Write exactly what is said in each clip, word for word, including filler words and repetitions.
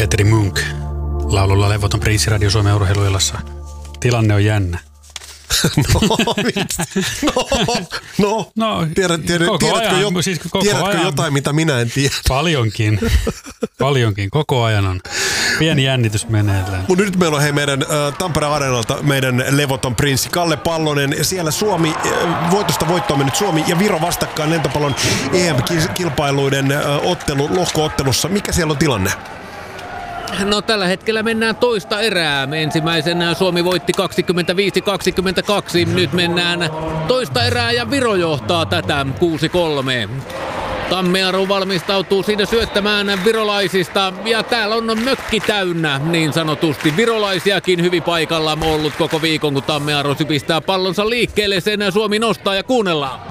Petteri Munk laululla Levoton Prinssi Radio Suomen urheiluillassa. Tilanne on jännä. no, no, no, no tiedät, tiedät, koko tiedätkö, ajan, jo, siis koko tiedätkö ajan, jotain, mitä minä en tiedä? Paljonkin, paljonkin. Koko ajan on pieni jännitys meneillään. Mutta nyt meillä on hei meidän äh, Tampereen Areenalta meidän Levoton Prinssi Kalle Pallonen. Siellä Suomi, äh, voitosta voittoon mennyt Suomi ja Viro vastakkain lentopallon E M-kilpailuiden äh, ottelu, lohko-ottelussa. Mikä siellä on tilanne? No tällä hetkellä mennään toista erää. Ensimmäisenä Suomi voitti kaksikymmentäviisi kaksikymmentäkaksi. Nyt mennään toista erää ja Viro johtaa tätä kuusi kolme. Tammearu valmistautuu siinä syöttämään virolaisista ja täällä on mökki täynnä niin sanotusti. Virolaisiakin hyvin paikalla on ollut koko viikon, kun Tammearu pistää pallonsa liikkeelle. Sen Suomi nostaa ja kuunnellaan.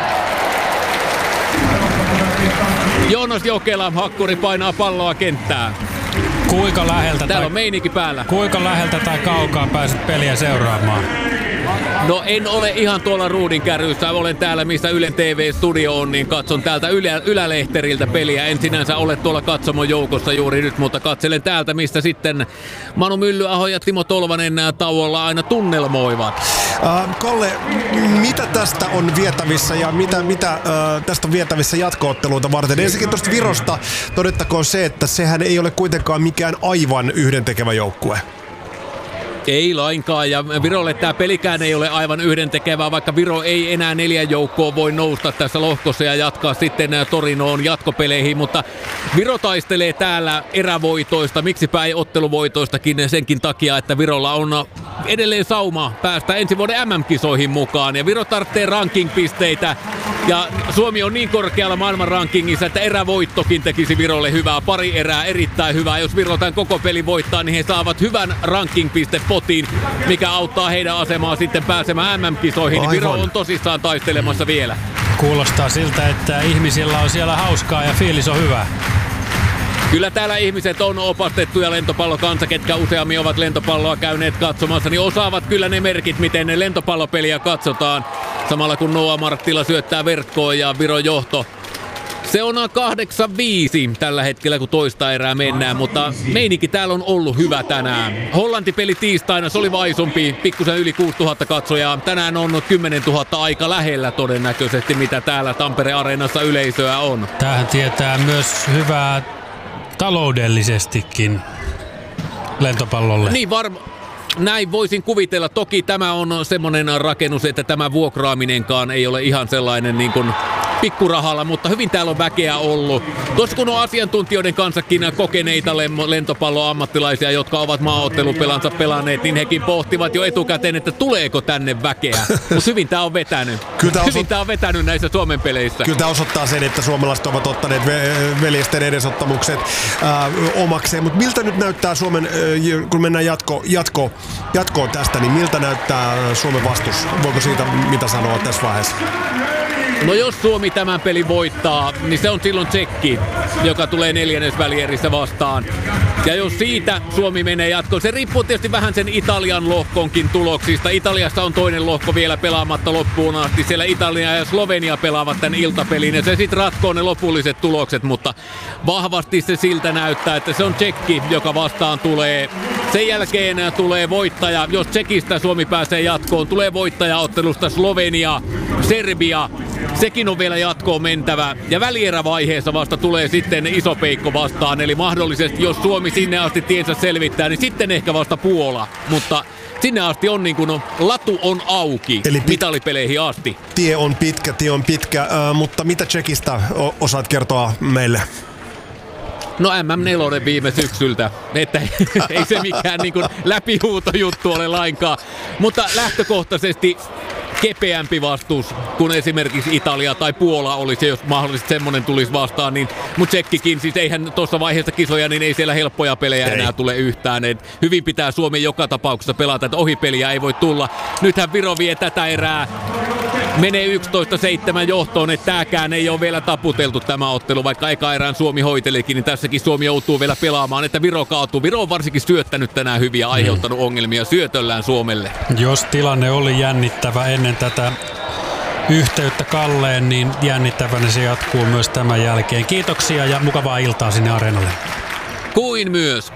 Joonas Jokela, hakkuri painaa palloa kenttään. Kuinka läheltä Täällä tai, on meininki päällä. Kuinka läheltä tai kaukaa pääset peliä seuraamaan? No en ole ihan tuolla ruudin kärryssä. Olen täällä, missä Ylen T V-studio on, niin katson täältä ylä, ylälehteriltä peliä. En sinänsä ole tuolla katsomon joukossa juuri nyt, mutta katselen täältä, mistä sitten Manu Myllyaho ja Timo Tolvanen tauolla aina tunnelmoivat. Äh, Kalle, mitä tästä on vietävissä ja mitä, mitä äh, tästä on vietävissä jatko-otteluita varten? Ensinnäkin tuosta Virosta todettakoon se, että sehän ei ole kuitenkaan mikään aivan yhdentekevä joukkue. Ei lainkaan, ja Virolle tämä pelikään ei ole aivan yhdentekevää, vaikka Viro ei enää neljä joukkoa voi nousta tässä lohkossa ja jatkaa sitten Torinoon jatkopeleihin, mutta Viro taistelee täällä erävoitoista, miksipä ei otteluvoitoistakin senkin takia, että Virolla on edelleen sauma päästä ensi vuoden M M-kisoihin mukaan, ja Viro tarvitsee ranking-pisteitä, ja Suomi on niin korkealla maailman rankingissa, että erävoittokin tekisi Virolle hyvää, pari erää erittäin hyvää, jos Viro tämän koko pelin voittaa, niin he saavat hyvän ranking-piste potiin, mikä auttaa heidän asemaa sitten pääsemään M M-kisoihin. Aivan. Viro on tosissaan taistelemassa vielä. Kuulostaa siltä, että ihmisillä on siellä hauskaa ja fiilis on hyvä. Kyllä täällä ihmiset on opastettuja lentopallokansa, ketkä useammin ovat lentopalloa käyneet katsomassa, niin osaavat kyllä ne merkit, miten ne lentopallopeliä katsotaan. Samalla kun Noa Marttila syöttää verkkoon ja Viron johto. Se on kahdeksan viisi tällä hetkellä, kun toista erää mennään, mutta meininki täällä on ollut hyvä tänään. Hollanti-peli tiistaina, se oli vaisumpi, pikkusen yli kuusituhatta katsojaa. Tänään on kymmenentuhatta aika lähellä todennäköisesti, mitä täällä Tampereen Areenassa yleisöä on. Tämähän tietää myös hyvää taloudellisestikin lentopallolle. Niin varmaan. Näin voisin kuvitella. Toki tämä on semmoinen rakennus, että tämä vuokraaminenkaan ei ole ihan sellainen niin kuin pikkurahalla, mutta hyvin täällä on väkeä ollut. Tuossa kun on asiantuntijoiden kanssakin kokeneita lentopalloammattilaisia, jotka ovat maaottelupelansa pelanneet, niin hekin pohtivat jo etukäteen, että tuleeko tänne väkeä. Mutta hyvin tää on vetänyt. Tää hyvin osot... tää on vetänyt näissä Suomen peleissä. Kyllä tämä osoittaa sen, että suomalaiset ovat ottaneet ve- veljesten edesottamukset äh, omakseen. Mutta miltä nyt näyttää Suomen, äh, kun mennään jatko, jatko, jatkoon tästä, niin miltä näyttää Suomen vastus? Voiko siitä mitä sanoa tässä vaiheessa? No jos Suomi tämän pelin voittaa, niin se on silloin Tsekki, joka tulee neljännesvälierissä vastaan. Ja jos siitä Suomi menee jatkoon, se riippuu tietysti vähän sen Italian lohkonkin tuloksista. Italiassa on toinen lohko vielä pelaamatta loppuun asti. Siellä Italia ja Slovenia pelaavat tämän iltapelin ja se sitten ratkoo ne lopulliset tulokset, mutta vahvasti se siltä näyttää, että se on Tsekki, joka vastaan tulee. Sen jälkeen tulee voittaja, jos Tsekistä Suomi pääsee jatkoon, tulee voittajaottelusta Slovenia, Serbia. Sekin on vielä jatkoon mentävä. Ja välierävaiheessa vasta tulee sitten iso peikko vastaan. Eli mahdollisesti, jos Suomi sinne asti tiensä selvittää, niin sitten ehkä vasta Puola. Mutta sinne asti on niin kuin, no, latu on auki. Eli pit- mitalipeleihin asti. Tie on pitkä, tie on pitkä. Äh, mutta mitä Tsekistä o- osaat kertoa meille? No M M neljä viime syksyltä, että ei se mikään niin kuin läpihuutojuttu ole lainkaan. Mutta lähtökohtaisesti kepeämpi vastus kuin esimerkiksi Italia tai Puola olisi, jos mahdollisesti semmoinen tulisi vastaan. Niin, mutta Tsekkikin, siis eihän tuossa vaiheessa kisoja, niin ei siellä helppoja pelejä ei. enää tule yhtään. Et hyvin pitää Suomi joka tapauksessa pelata, että ohipeliä ei voi tulla. Nythän Viro vie tätä erää. Menee yksitoista seitsemän johtoon, että tääkään ei ole vielä taputeltu tämä ottelu, vaikka eka erään Suomi hoitelikin, niin tässäkin Suomi joutuu vielä pelaamaan, että Viro kaatuu. Viro on varsinkin syöttänyt tänään hyvin ja aiheuttanut ongelmia syötöllään Suomelle. Jos tilanne oli jännittävä ennen tätä yhteyttä Kalleen, niin jännittävänä se jatkuu myös tämän jälkeen. Kiitoksia ja mukavaa iltaa sinne areenalle. Kuin myös.